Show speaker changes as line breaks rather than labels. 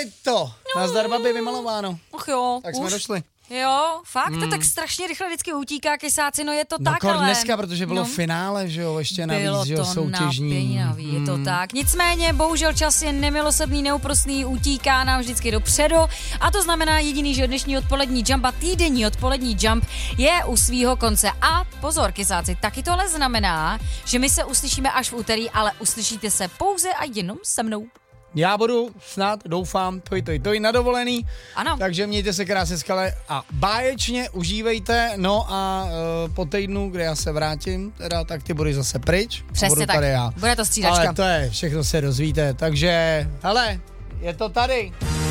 je to. Nazdar, babi, vymalováno.
Och jo,
Tak jsme došli.
Jo, fakt, to tak strašně rychle vždycky utíká, kesáci, no je to tak,
ale...
dneska,
protože bylo finále, že jo, ještě navíc, že jo, soutěžní.
Je to tak. Nicméně, bohužel čas je nemilosrdný, neúprosný, utíká nám vždycky dopředu a to znamená jediný, že dnešní odpolední jump a týdenní odpolední jump je u svýho konce. A pozor, kesáci, taky tohle znamená, že my se uslyšíme až v úterý, ale uslyšíte se pouze a jenom se mnou.
Já budu snad, doufám, toj na dovolený.
Ano.
Takže mějte se krásně, skale a báječně užívejte. No a po týdnu, kdy já se vrátím, teda, tak ty budeš zase pryč.
Přesně tak,
já.
bude to střídačka.
Ale to je, všechno se dozvíte. Takže, hele, je to tady.